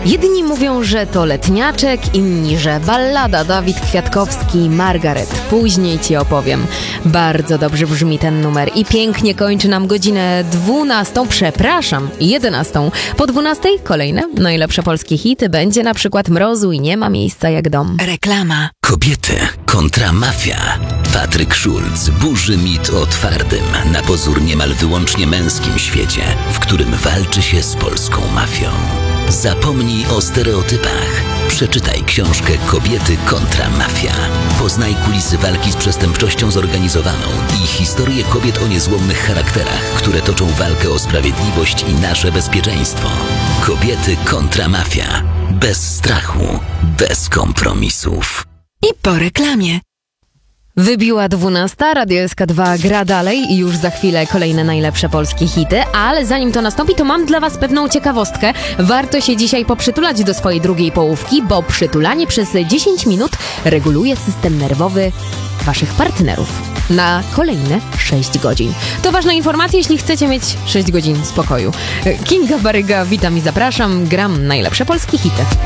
Jedni mówią, że to letniaczek, inni, że ballada. Dawid Kwiatkowski, Margaret. Później ci opowiem. Bardzo dobrze brzmi ten numer i pięknie kończy nam godzinę 11. Po 12 kolejne najlepsze polskie hity. Będzie na przykład Mrozu i Nie ma miejsca jak dom. Reklama. Kobiety kontra mafia. Patryk Szulc burzy mit o twardym, na pozór niemal wyłącznie męskim świecie, w którym walczy się z polską mafią. Zapomnij o stereotypach. Przeczytaj książkę Kobiety kontra mafia. Poznaj kulisy walki z przestępczością zorganizowaną i historię kobiet o niezłomnych charakterach, które toczą walkę o sprawiedliwość i nasze bezpieczeństwo. Kobiety kontra mafia. Bez strachu, bez kompromisów. I po reklamie. Wybiła 12, Radio SK2 gra dalej i już za chwilę kolejne najlepsze polskie hity, ale zanim to nastąpi, to mam dla was pewną ciekawostkę. Warto się dzisiaj poprzytulać do swojej drugiej połówki, bo przytulanie przez 10 minut reguluje system nerwowy waszych partnerów na kolejne 6 godzin. To ważna informacja, jeśli chcecie mieć 6 godzin spokoju. Kinga Baryga, witam i zapraszam. Gram najlepsze polskie hity.